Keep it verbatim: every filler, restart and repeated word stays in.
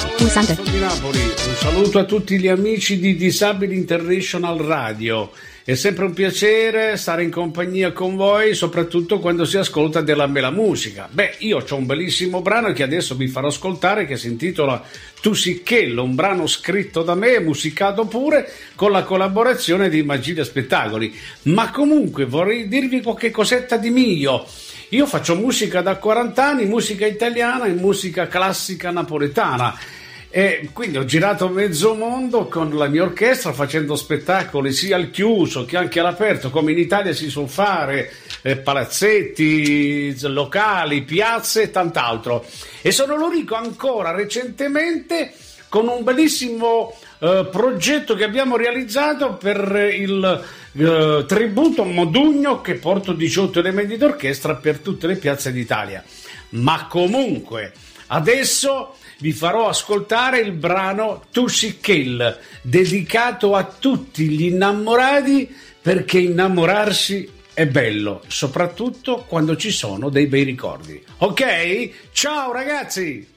Pulsante. Di Napoli. Un saluto a tutti gli amici di Disabili International Radio. È sempre un piacere stare in compagnia con voi, soprattutto quando si ascolta della bella musica. Beh, io ho un bellissimo brano che adesso vi farò ascoltare, che si intitola Tusichello, un brano scritto da me e musicato pure con la collaborazione di Magilia Spettacoli. Ma comunque vorrei dirvi qualche cosetta di mio. Io faccio musica da quaranta anni, musica italiana e musica classica napoletana. E quindi ho girato mezzo mondo con la mia orchestra facendo spettacoli sia al chiuso che anche all'aperto, come in Italia si suol fare, eh, palazzetti, locali, piazze e tant'altro. E sono l'unico ancora recentemente con un bellissimo eh, progetto che abbiamo realizzato per il eh, tributo Modugno, che porto diciotto elementi d'orchestra per tutte le piazze d'Italia. Ma comunque adesso vi farò ascoltare il brano Tusichello, dedicato a tutti gli innamorati, perché innamorarsi è bello, soprattutto quando ci sono dei bei ricordi. Ok? Ciao ragazzi!